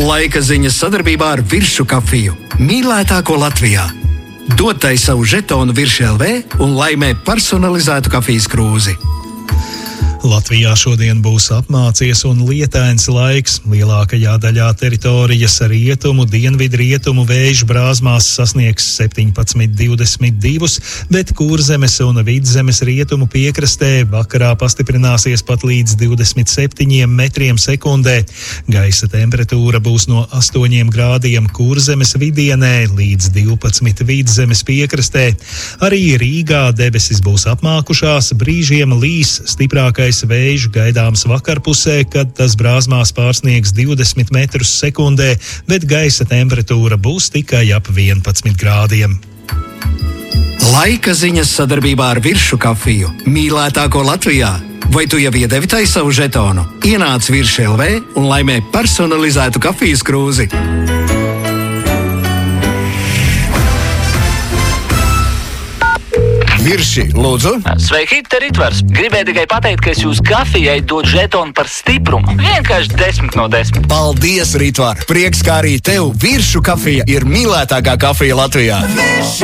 Laika ziņas sadarbībā ar Viršu kafiju. Mīlētāko Latvijā. Dod tai savu žetonu Virši LV un laimē personalizētu kafijas krūzi. Latvijā šodien būs apmācies un lietains laiks. Lielākajā daļā teritorijas rietumu, dienvidrietumu vēju brāzmās sasniegs 17,22, bet Kurzemes un Vidzemes rietumu piekrastē vakarā pastiprināsies pat līdz 27 metriem sekundē. Gaisa temperatūra būs no 8 grādiem Kurzemes vidienē līdz 12 Vidzemes piekrastē. Arī Rīgā debesis būs apmākušās, brīžiem līs, stiprākais vējš gaidāms vakarpusē, kad tas brāzmās pārsniegs 20 metrus sekundē, bet gaisa temperatūra būs tikai ap 11 grādiem. Laika ziņas sadarbībā ar Viršu kafiju. Mīlētāko Latvijā. Vai tu jau iedevi tai savu žetonu? Ienāc Virši LV un laimē personalizētu kafijas krūzi. Virši, lūdzu. Sveiki, te Ritvars. Gribēju tikai pateikt, ka es jūsu kafijai dodu žetonu par stiprumu. Vienkārši 10 no 10. Paldies, Ritvar! Prieks, kā arī tev Viršu kafija ir mīlētākā kafija Latvijā.